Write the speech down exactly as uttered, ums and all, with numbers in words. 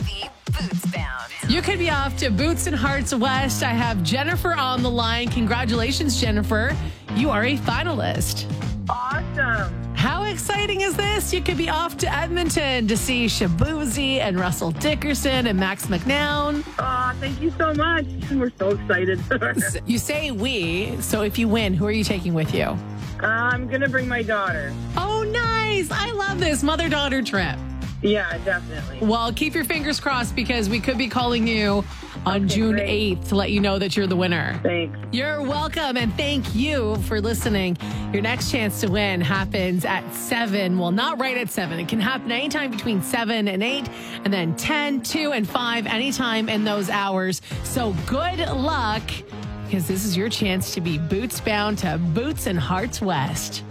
be boots bound. You could be off to Boots and Hearts West. I have Jennifer on the line. Congratulations, Jennifer. You are a finalist. Awesome. How exciting is this? You could be off to Edmonton to see Shabuzi and Russell Dickerson and Max McNown. Oh, thank you so much. We're so excited. You say we, so if you win, who are you taking with you? I'm going to bring my daughter. Oh, nice. I love this mother-daughter trip. Yeah, definitely. Well, keep your fingers crossed because we could be calling you on Okay, June great. eighth to let you know that you're the winner. Thanks. You're welcome, and thank you for listening. Your next chance to win happens at seven. Well, not right at seven. It can happen anytime between seven and eight, and then ten, two, and five, anytime in those hours. So good luck, because this is your chance to be boots bound to Boots and Hearts West.